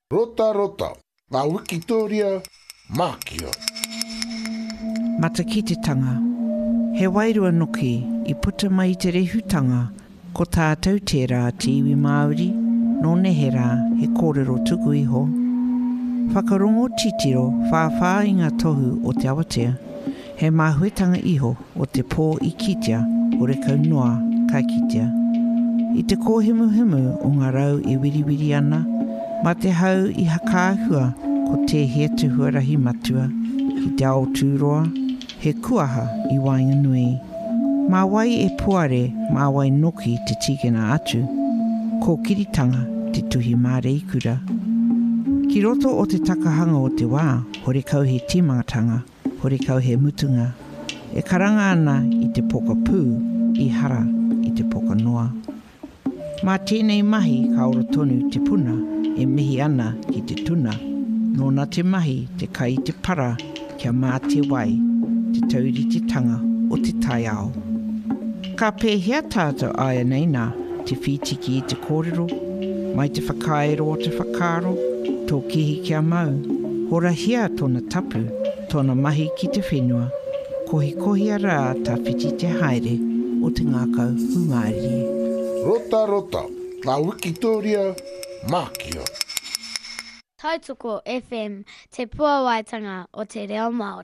Rota rota, ngā Wikitoria Mākia. Mata ki te tanga. He wairua noki I puta mai te rehutanga ko tātou tērā te iwi Māori, no nehera he kōrero tuku iho. Whakarongo titiro whāwhā I ngā tohu o te awatea, he māhuetanga iho o te pō I kitea o re kaunoa ka kitea. I te kōhimuhimu o ngā rau I wiriwiri ana, ma te hau I hakaahua ko te hea tuhuarahi matua, ki te ao tūroa, he kuaha I Wainganui. Mā wai e puare, mā wai noki te tīkena atu, ko kiritanga te tuhi māreikura. Ki roto o te takahanga o te wā, hore kau he timangatanga, hore kau he mutunga. E karanga ana I te poka pū, I hara I te poka noa. Mā tēnei mahi ka ora tonu te puna, e mihi ana ki te tuna. Nōna te mahi te kai te para, kia mā te wai, te tauri te tanga o te tai ao. Ka pēhea tātou aia nei nā, te whitiki I te kōrero, mai te whakaero o te whakaro, tō kihi kia mau, hora hia tōna tapu, tōna mahi ki te whenua, kohi ara tā whiti te haere o te ngākau hungairi. Rota rota, ngā Wikitoria Mākia. Tautoko FM, te puawaitanga o te reo Māori.